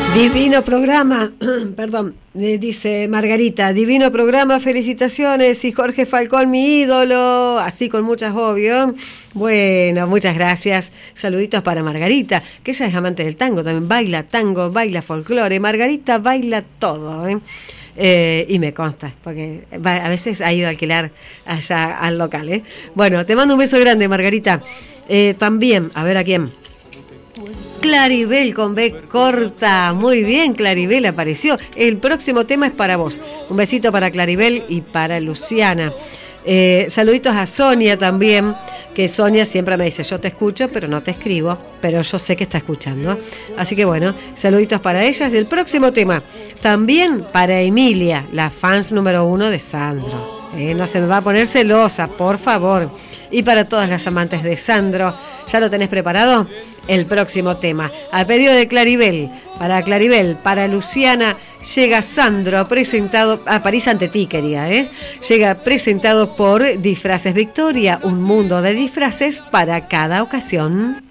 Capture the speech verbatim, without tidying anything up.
Divino programa, perdón, eh, dice Margarita, divino programa, felicitaciones, y Jorge Falcón, mi ídolo, así con muchas obvio. Bueno, muchas gracias, saluditos para Margarita, que ella es amante del tango, también baila tango, baila folclore, Margarita baila todo, ¿eh? Eh, y me consta, porque va, a veces ha ido a alquilar allá al local, ¿eh? Bueno, te mando un beso grande, Margarita. Eh, también, a ver a quién. Claribel con B corta. Muy bien, Claribel apareció. El próximo tema es para vos. Un besito para Claribel y para Luciana. Eh, saluditos a Sonia también, que Sonia siempre me dice, yo te escucho, pero no te escribo, pero yo sé que está escuchando. Así que bueno, saluditos para ellas. El próximo tema, también para Emilia, la fans número uno de Sandro. Eh, no se me va a poner celosa, por favor. Y para todas las amantes de Sandro, ¿ya lo tenés preparado? El próximo tema, a pedido de Claribel, para Claribel, para Luciana, llega Sandro, presentado, a París ante ti quería, ¿eh? Llega presentado por Disfraces Victoria, un mundo de disfraces para cada ocasión.